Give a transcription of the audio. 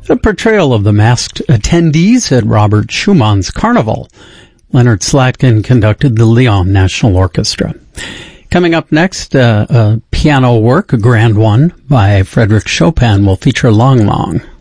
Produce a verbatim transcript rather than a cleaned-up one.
A portrayal of the masked attendees at Robert Schumann's Carnival. Leonard Slatkin conducted the Lyon National Orchestra. Coming up next, uh, a piano work, a grand one, by Frédéric Chopin will feature Long Long.